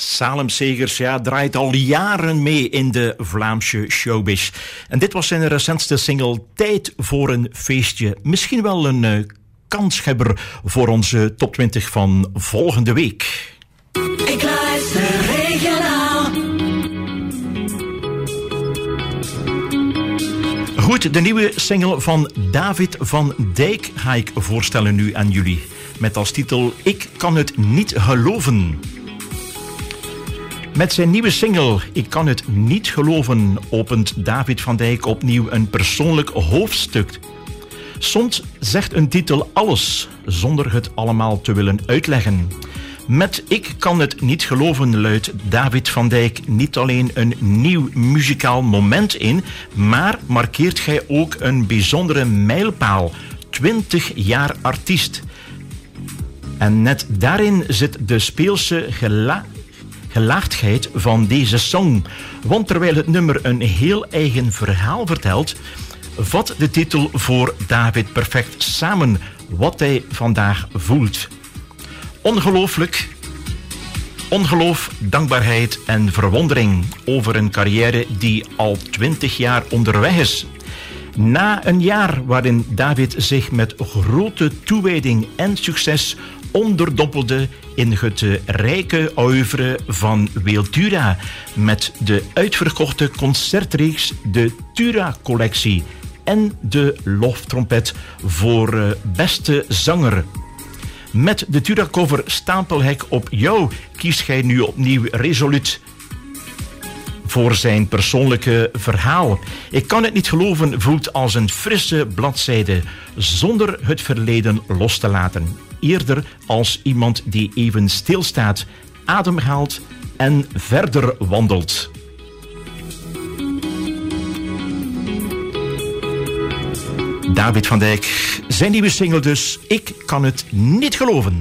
Salem Segers draait al jaren mee in de Vlaamse showbiz. En dit was zijn recentste single Tijd voor een feestje. Misschien wel een kanshebber voor onze top 20 van volgende week. Ik luister regionaal. Goed, de nieuwe single van David van Dijk ga ik voorstellen nu aan jullie. Met als titel Ik kan het niet geloven. Met zijn nieuwe single Ik kan het niet geloven opent David van Dijk opnieuw een persoonlijk hoofdstuk. Soms zegt een titel alles, zonder het allemaal te willen uitleggen. Met Ik kan het niet geloven luidt David van Dijk niet alleen een nieuw muzikaal moment in, maar markeert hij ook een bijzondere mijlpaal, 20 jaar artiest. En net daarin zit de speelse gelaagdheid van deze song. Want terwijl het nummer een heel eigen verhaal vertelt, vat de titel voor David perfect samen wat hij vandaag voelt. Ongelooflijk, ongeloof, dankbaarheid en verwondering over een carrière die al 20 jaar onderweg is. Na een jaar waarin David zich met grote toewijding en succes onderdompelde in het rijke oeuvre van Weeltura met de uitverkochte concertreeks de Tura-collectie en de loftrompet voor beste zanger. Met de Tura-cover Stapelhek op jou kiest hij nu opnieuw resoluut voor zijn persoonlijke verhaal. Ik kan het niet geloven voelt als een frisse bladzijde, zonder het verleden los te laten. Eerder als iemand die even stilstaat, ademhaalt en verder wandelt. David van Dijk, zijn nieuwe single dus Ik kan het niet geloven.